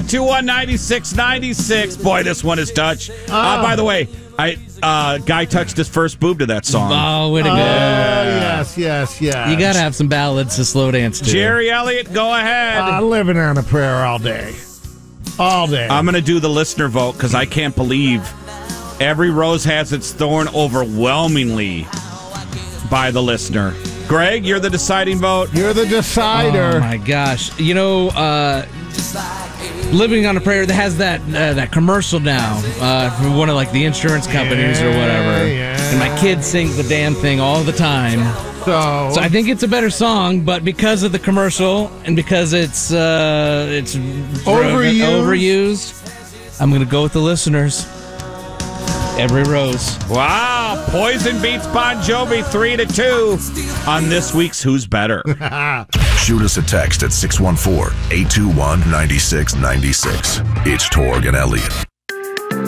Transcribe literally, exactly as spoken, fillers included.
eight two one, nine six nine six. Boy, this one is Dutch. Oh. Uh, by the way, I uh, Guy touched his first boob to that song. Oh, way to go. Oh, yes, yes, yes. You got to have some ballads to slow dance to. Jerry Elliott, go ahead. Uh, living on a prayer all day. All day. I'm going to do the listener vote because I can't believe every rose has its thorn overwhelmingly by the listener. Greg, you're the deciding vote. You're the decider. Oh, my gosh. You know, uh, Living on a Prayer that has that uh, that commercial now uh, from one of like the insurance companies yeah, or whatever. Yeah. And my kid sings the damn thing all the time. So, so I think it's a better song, but because of the commercial and because it's uh, it's overused. overused, I'm going to go with the listeners. Every rose. Wow. Poison beats Bon Jovi three to two on this week's Who's Better. Shoot us a text at six one four, eight two one, nine six nine six. It's Torg and Elliott.